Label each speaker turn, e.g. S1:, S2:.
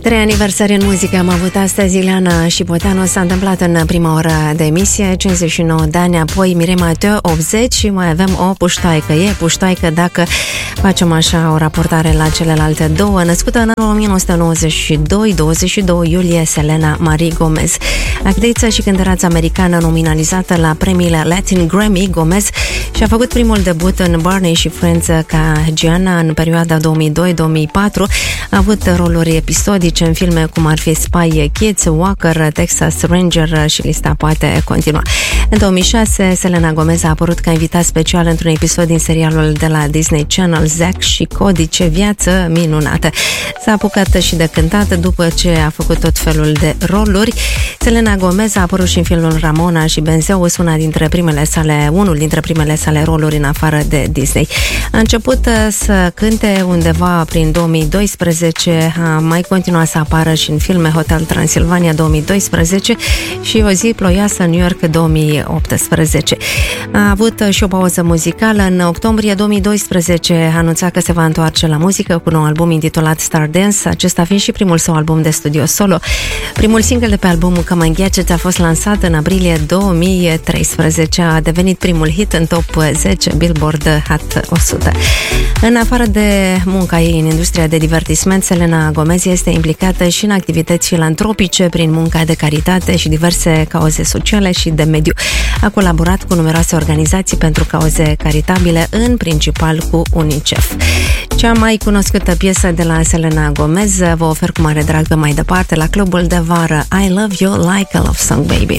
S1: 3 aniversări în muzică am avut astăzi. Ileana Șipoteanu s-a întâmplat în prima oră de emisie, 59 de ani, apoi Mireille Mathieu, 80 și mai avem o puștoaică. E puștoaică dacă facem așa o raportare la celelalte două. Născută în anul 1992, 22 iulie, Selena Marie Gomez. Actriță și cântăreață americană nominalizată la premiile Latin Grammy, Gomez și-a făcut primul debut în Barney și Friends ca Gianna în perioada 2002-2004. A avut roluri episodice în filme cum ar fi Spy Kids, Walker, Texas Ranger și lista poate continua. În 2006, Selena Gomez a apărut ca invitat special într-un episod din serialul de la Disney Channel, Zack și Cody, ce viață minunată. S-a apucat și de cântat după ce a făcut tot felul de roluri. Selena Gomez a apărut și în filmul Ramona și Benzeus, unul dintre primele sale roluri în afară de Disney. A început să cânte undeva prin 2012, a mai continuat să apară și în filme Hotel Transilvania 2012 și O zi ploioasă New York 2018. A avut și o pauză muzicală. În octombrie 2012 a anunțat că se va întoarce la muzică cu un nou album intitulat Stardance, acesta fiind și primul său album de studio solo. Primul single de pe albumul Come and Get It a fost lansat în aprilie 2013. A devenit primul hit în top 10 Billboard Hot 100. În afară de munca ei în industria de divertisment, Selena Gomez este implicată și în activități filantropice prin munca de caritate și diverse cauze sociale și de mediu. A colaborat cu numeroase organizații pentru cauze caritabile, în principal cu UNICEF. Cea mai cunoscută piesă de la Selena Gomez vă ofer cu mare drag pe mai departe la clubul de vară I Love You Like a Love Song, Baby.